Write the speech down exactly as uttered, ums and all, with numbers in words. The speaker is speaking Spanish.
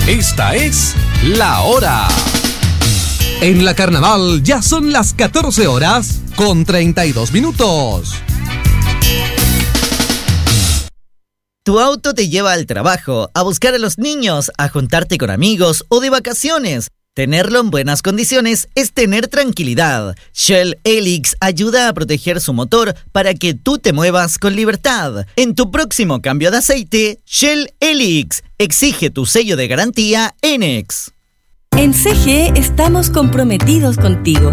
Esta es La Hora. En la Carnaval ya son las catorce horas con treinta y dos minutos. Tu auto te lleva al trabajo, a buscar a los niños, a juntarte con amigos o de vacaciones. Tenerlo en buenas condiciones es tener tranquilidad. Shell Helix ayuda a proteger su motor para que tú te muevas con libertad. En tu próximo cambio de aceite, Shell Helix. Exige tu sello de garantía Enex. En C G E estamos comprometidos contigo,